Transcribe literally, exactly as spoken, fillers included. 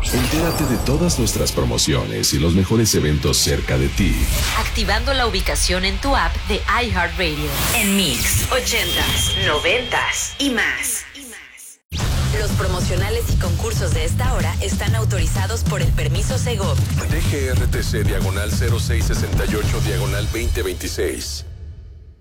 Entérate de todas nuestras promociones y los mejores eventos cerca de ti, activando la ubicación en tu app de iHeartRadio. En Mix, ochentas, noventas y más. Los promocionales y concursos de esta hora están autorizados por el permiso Segov. D G R T C diagonal cero seis sesenta y ocho diagonal veinte veintiséis.